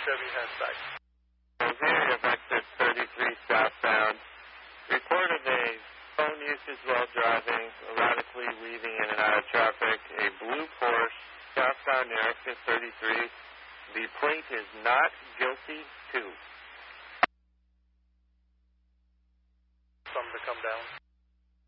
Chevy has sight. Area of exit 33 southbound. Reported a phone usage while driving, erratically weaving in and out of traffic. A blue Porsche southbound near exit 33. The plate is not guilty